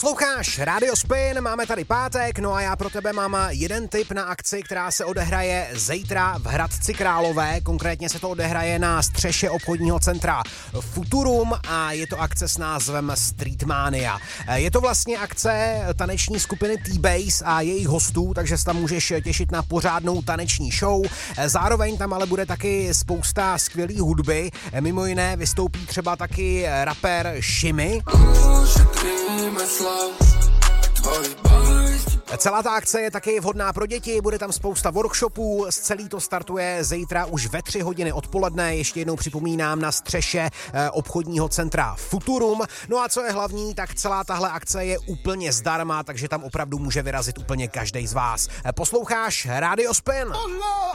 Posloucháš Radio Spin, máme tady pátek, no a já pro tebe mám jeden tip na akci, která se odehraje zítra v Hradci Králové, konkrétně se to odehraje na střeše obchodního centra Futurum a je to akce s názvem Streetmania. Je to vlastně akce taneční skupiny T-Base a jejich hostů, takže se tam můžeš těšit na pořádnou taneční show. Zároveň tam ale bude taky spousta skvělý hudby, mimo jiné vystoupí třeba taky rapper Shimmy. Celá ta akce je taky vhodná pro děti, bude tam spousta workshopů, celý to startuje zítra už ve 3 hodiny odpoledne, ještě jednou připomínám na střeše obchodního centra Futurum. No a co je hlavní, tak celá tahle akce je úplně zdarma, takže tam opravdu může vyrazit úplně každej z vás. Posloucháš Radio Spin.